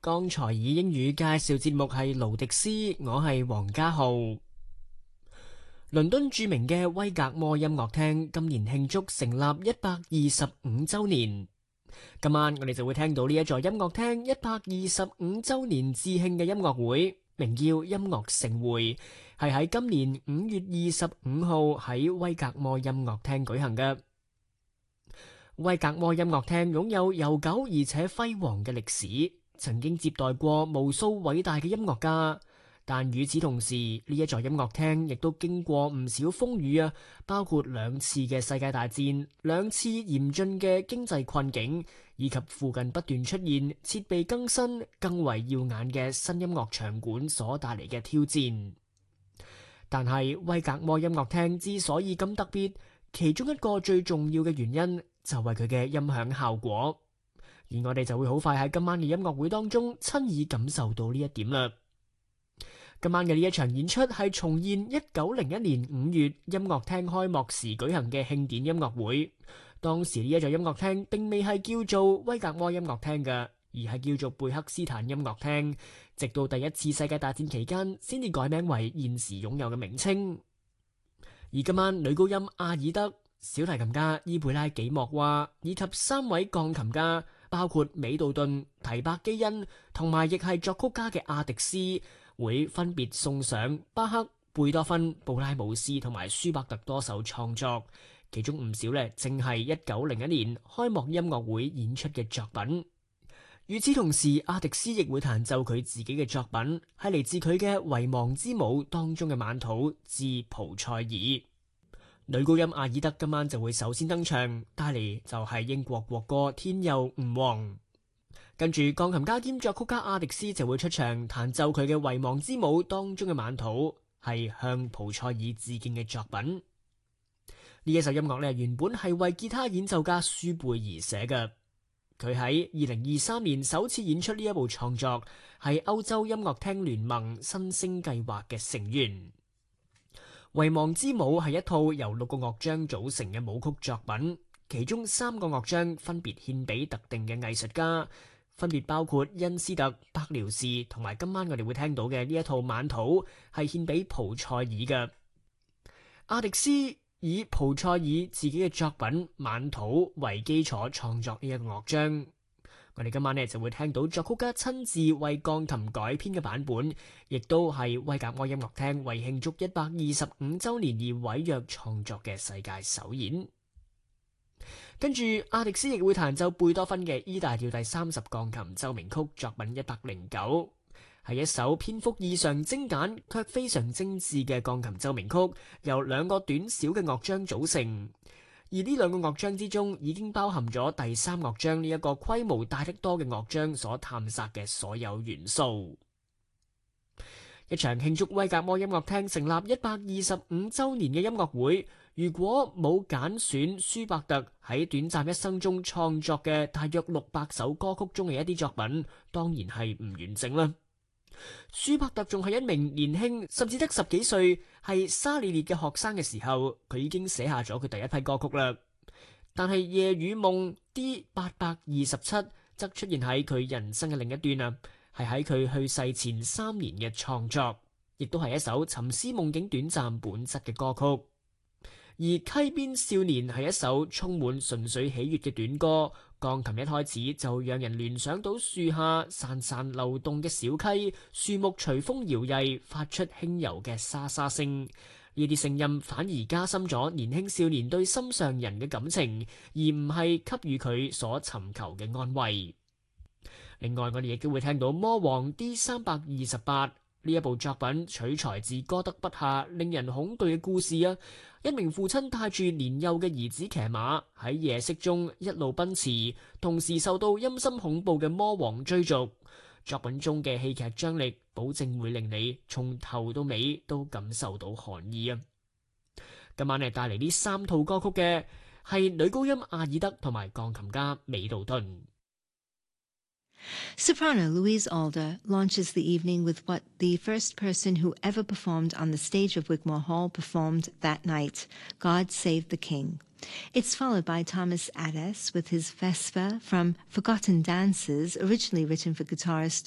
剛才以英語介紹節目係勞迪斯，我係黃家浩。倫敦著名嘅威格摩音樂廳今年慶祝成立125週年。今晚我哋就會聽到呢一座音樂廳125週年致慶嘅音樂會，名叫音樂盛會，係喺今年5月25號喺威格摩音樂廳舉行嘅。威格摩音樂廳擁有悠久而且輝煌嘅歷史，曾經接待過無數偉大嘅音樂家。但與此同時，呢一座音樂廳亦都經過唔少風雨啊，包括2次嘅世界大戰、2次嚴峻嘅經濟困境，以及附近不斷出現設備更新、更為耀眼嘅新音樂場館所帶嚟嘅挑戰。但係威格摩音樂廳之所以咁特別，其中一個最重要嘅原因就係佢嘅音響效果，而我哋就會好快喺今晚嘅音樂會當中親耳感受到呢一點啦。今晚嘅呢一場演出係重現1901年5月音樂廳開幕時舉行嘅慶典音樂會。當時呢一座音樂廳並未係叫做威格摩音樂廳嘅，而係叫做貝克斯坦音樂廳，直到第一次世界大戰期間先至改名為現時擁有嘅名稱。而今晚女高音阿爾德、小提琴家伊貝拉紀莫娃以及3位鋼琴家，包括美杜頓、提伯基恩同埋亦係作曲家嘅阿迪斯，會分別送上巴克、貝多芬、布拉姆斯同埋舒伯特多首創作，其中唔少呢正係1901年開幕音樂會演出嘅作品。與此同時，阿迪斯亦會彈奏佢自己嘅作品，係嚟自佢嘅《遺忘之舞》當中嘅晚土致蒲塞爾。女高音阿爾德今晚就會首先登場，帶嚟就係英國國歌《天佑吾皇》。跟住鋼琴家兼作曲家阿迪斯就會出場彈奏佢嘅《遺忘之舞》當中嘅晚土，係向蒲塞爾致敬嘅作品。呢一首音樂呢，原本係為吉他演奏家舒貝而寫嘅，佢喺2023年首次演出呢一部創作，係歐洲音樂廳聯盟新星計劃嘅成員。《遺忘之舞》係一套由6個樂章組成嘅舞曲作品，其中3個樂章分別獻俾特定嘅藝術家，分別包括恩斯特、伯遼士同埋今晚我哋會聽到嘅呢一套晚土，係獻俾蒲塞爾嘅。阿迪斯以蒲塞爾自己嘅作品晚土為基礎創作呢一個樂章。我哋今晚呢就會聽到作曲家親自為鋼琴改編嘅版本，亦都係威格摩音樂廳為慶祝125週年而委約創作嘅世界首演。跟住阿迪斯亦會彈奏貝多芬嘅 E 大調第30鋼琴奏鳴曲作品109，係一首篇幅異常精簡卻非常精緻嘅鋼琴奏鳴曲，由2個短小嘅樂章組成。而呢2個樂章之中，已經包含咗第3樂章呢一個規模大得多嘅樂章所探索嘅所有元素。一場慶祝威格摩音樂廳成立125週年嘅音樂會，如果冇揀選舒伯特喺短暫一生中創作嘅大約600首歌曲中嘅一啲作品，當然係唔完整啦。舒伯特仲係一名年輕甚至得10幾歲係沙利列嘅學生嘅時候，佢已經寫下咗佢第一批歌曲啦。但係夜與夢 D827 則出現喺佢人生嘅另一端啊，係喺佢去世前3年嘅創作，亦都係一首尋思夢境短暫本質嘅歌曲。而溪邊少年係一首充滿純粹喜悅嘅短歌，鋼琴一開始就讓人聯想到樹下潺潺流動嘅小溪，樹木隨風搖曳，發出輕柔嘅沙沙聲。呢啲聲音反而加深咗年輕少年對心上人嘅感情，而唔係給予佢所尋求嘅安慰。另外，我哋亦都會聽到《魔王 D328》呢一部作品，取材自哥德筆下令人恐懼嘅故事啊！一名父親帶住年幼嘅兒子騎馬喺夜色中一路奔馳，同時受到陰森恐怖嘅魔王追逐。作品中嘅戲劇張力，保證會令你從頭到尾都感受到寒意啊！今晚嚟帶嚟呢3套歌曲嘅係女高音阿爾德同埋鋼琴家美杜頓。 Soprano Louise Alder launches the evening with what the first person who ever performed on the stage of Wigmore Hall performed that night, God Save the King. It's followed by Thomas Adès with his Vesper from Forgotten Dances, originally written for guitarist